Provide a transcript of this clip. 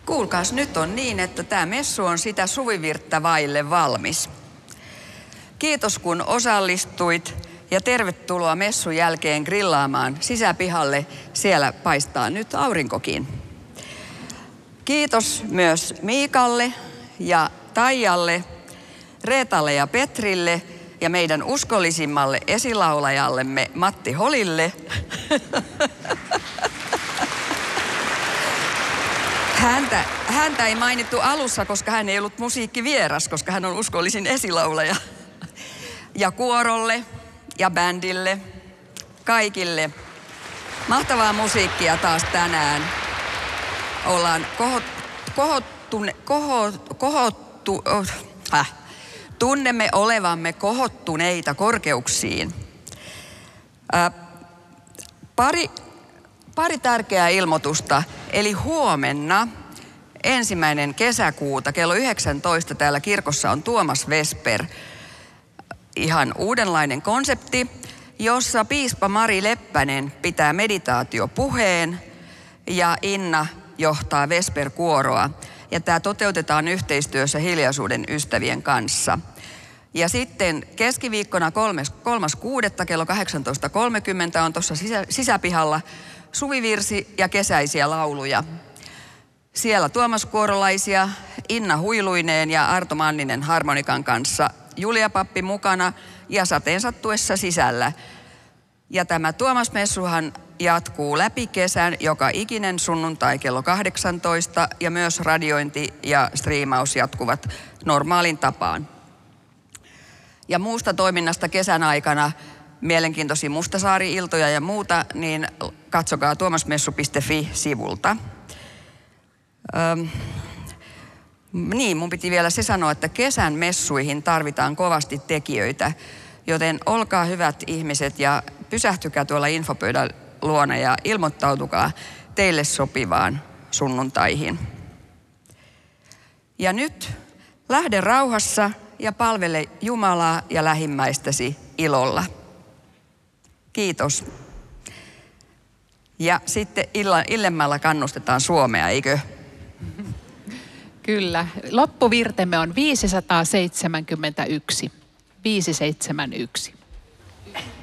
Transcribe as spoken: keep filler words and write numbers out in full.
Kuulkaas, nyt on niin, että tämä messu on sitä suvivirttä vaille valmis. Kiitos kun osallistuit ja tervetuloa messun jälkeen grillaamaan sisäpihalle. Siellä paistaa nyt aurinkokin. Kiitos myös Miikalle ja Taijalle, Reetalle ja Petrille ja meidän uskollisimmalle esilaulajallemme Matti Holille. Häntä, häntä ei mainittu alussa, koska hän ei ollut musiikkivieras, koska hän on uskollisin esilaulaja. Ja kuorolle ja bändille, kaikille. Mahtavaa musiikkia taas tänään. Ollaan kohot, kohottune, koho, kohottu, oh, äh, tunnemme olevamme kohottuneita korkeuksiin. Äh, pari, pari tärkeää ilmoitusta. Eli huomenna ensimmäinen kesäkuuta kello yhdeksäntoista täällä kirkossa on Tuomas Vesper. Ihan uudenlainen konsepti, jossa piispa Mari Leppänen pitää meditaatiopuheen ja Inna johtaa Vesper-kuoroa. Ja tämä toteutetaan yhteistyössä Hiljaisuuden ystävien kanssa. Ja sitten keskiviikkona kolmas kuudetta kello kahdeksantoista kolmekymmentä on tuossa sisä, sisäpihalla suvivirsi ja kesäisiä lauluja. Siellä Tuomas-kuorolaisia Inna Huiluineen ja Arto Manninen harmonikan kanssa, Julia Pappi mukana ja sateen sattuessa sisällä. Ja tämä Tuomas-messuhan jatkuu läpi kesän joka ikinen sunnuntai kello kahdeksantoista ja myös radiointi ja striimaus jatkuvat normaalin tapaan. Ja muusta toiminnasta kesän aikana mielenkiintoisia Mustasaari-iltoja ja muuta, niin katsokaa tuomasmessu piste fi-sivulta. Öm, niin, mun piti vielä se sanoa, että kesän messuihin tarvitaan kovasti tekijöitä, joten olkaa hyvät ihmiset ja pysähtykää tuolla infopöydän luona ja ilmoittautukaa teille sopivaan sunnuntaihin. Ja nyt lähde rauhassa ja palvele Jumalaa ja lähimmäistäsi ilolla. Kiitos. Ja sitten illemmalla kannustetaan Suomea, eikö? Kyllä. Loppuvirtemme on viisisataaseitsemänkymmentäyksi. viisisataa seitsemänkymmentäyksi.